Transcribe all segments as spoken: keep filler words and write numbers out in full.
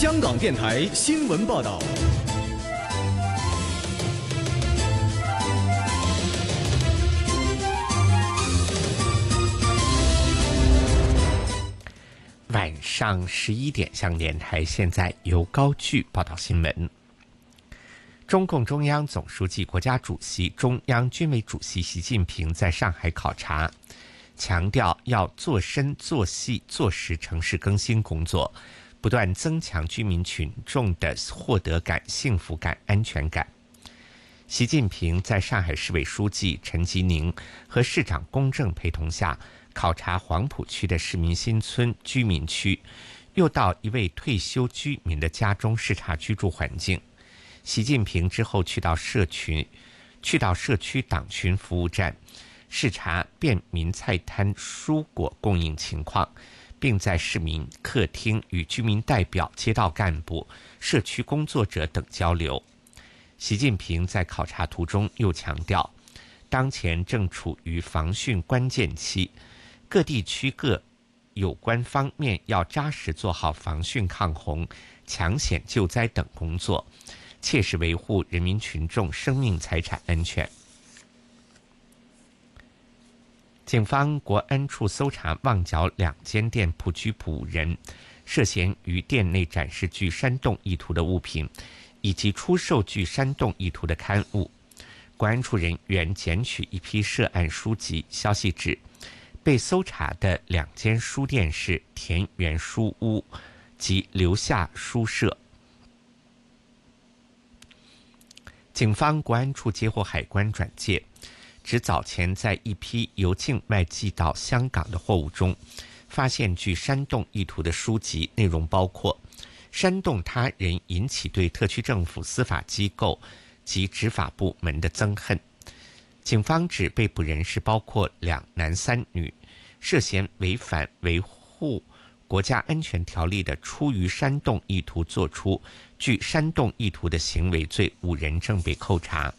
香港电台新闻报道。 晚上十一点，香港电台现在由高炬报道新闻。中共中央总书记、国家主席、中央军委主席习近平在上海考察，强调要做深、做细、做实城市更新工作，不断增强居民群众的获得感、幸福感、安全感。习近平在上海市委书记陈吉宁和市长龚正陪同下，考察黄浦区的市民新村居民区，又到一位退休居民的家中视察居住环境。习近平之后去到社区，去到社区党群服务站，视察便民菜摊蔬果供应情况，并在市民客厅与居民代表、街道干部、社区工作者等交流。习近平在考察途中又强调，当前正处于防汛关键期，各地区各有关方面要扎实做好防汛抗洪、抢险救灾等工作，切实维护人民群众生命财产安全。警方国安处搜查旺角两间店铺，拘捕五人，涉嫌于店内展示具煽动意图的物品，以及出售具煽动意图的刊物。国安处人员检取一批涉案书籍。消息指，被搜查的两间书店是田园书屋及留下书社。警方国安处接获海关转介，指早前在一批由境外寄到香港的货物中，发现具煽动意图的书籍，内容包括煽动他人引起对特区政府司法机构及执法部门的憎恨。警方指被捕人士包括两男三女，涉嫌违反维护国家安全条例的出于煽动意图作出具煽动意图的行为罪，五人正被扣查。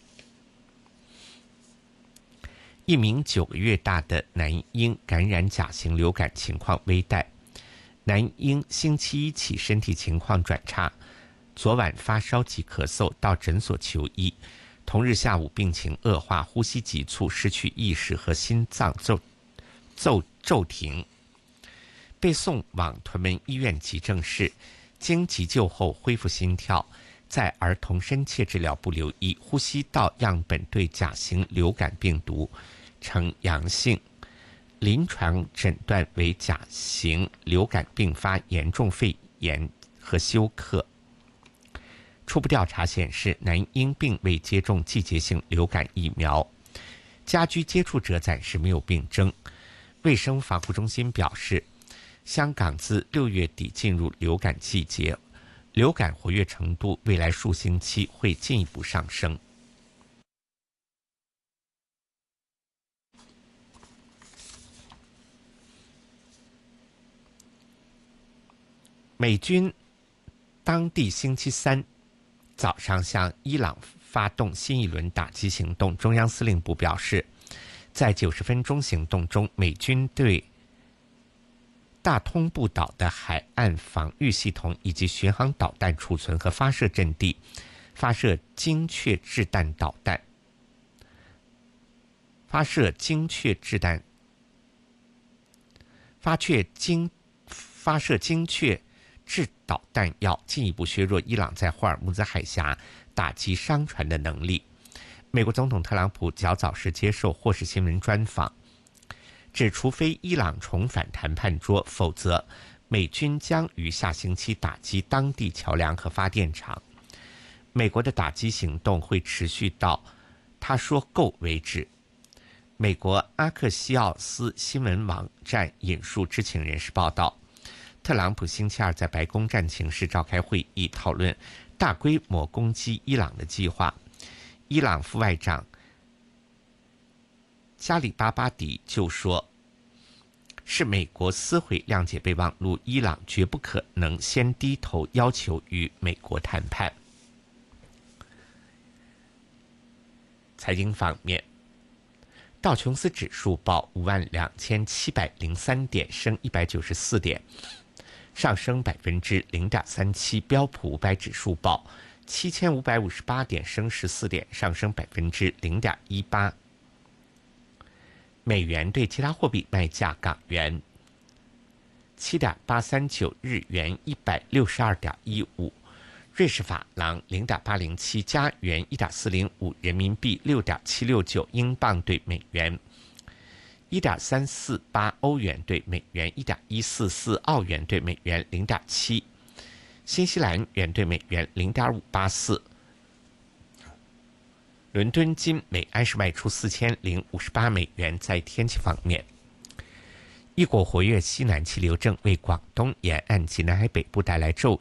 一名九个月大的男婴感染甲型流感，情况危殆。男婴星期一起身体情况转差，昨晚发烧及咳嗽，到诊所求医。同日下午病情恶化，呼吸急促，失去意识和心脏骤骤骤停，被送往屯门医院急症室，经急救后恢复心跳，在儿童深切治疗部留医，呼吸道样本对甲型流感病毒呈阳性，临床诊断为甲型流感并发严重肺炎和休克。初步调查显示，男婴并未接种季节性流感疫苗，家居接触者暂时没有病征。卫生防护中心表示，香港自六月底进入流感季节，流感活跃程度未来数星期会进一步上升。美军当地星期三早上向伊朗发动新一轮打击行动。中央司令部表示，在九十分钟行动中，美军对大通布岛的海岸防御系统以及巡航导弹储存和发射阵地发射精确掷弹导弹，发射精确掷弹，发射精发射精确制导弹药，进一步削弱伊朗在霍尔木兹海峡打击商船的能力。美国总统特朗普较早时接受霍士新闻专访，指除非伊朗重返谈判桌，否则美军将于下星期打击当地桥梁和发电厂。美国的打击行动会持续到他说够为止。美国阿克西奥斯新闻网站引述知情人士报道，特朗普星期二在白宫战情室召开会议，讨论大规模攻击伊朗的计划。伊朗副外长加里巴巴迪就说，是美国撕毁谅解备忘录，伊朗绝不可能先低头要求与美国谈判。财经方面，道琼斯指数报五万两千七百零三点，升一百九十四点； 上升百分之零点三七。标普五百指数报七千五百五十八点，升十四点，上升百分之零点一八。美元对其他货币卖价：港元七点八三九，日元一百六十二点一五，瑞士法郎零点八零七，加元一点四零五，人民币六点七六九，英镑对美元一点三四八，欧元对美元一点一四四，澳元对美元零点七，新西兰元对美元零点五八四。伦敦金每安士卖出四千零五十八美元。在天气方面，一股活跃西南气流正为广东沿岸及南海北部带来骤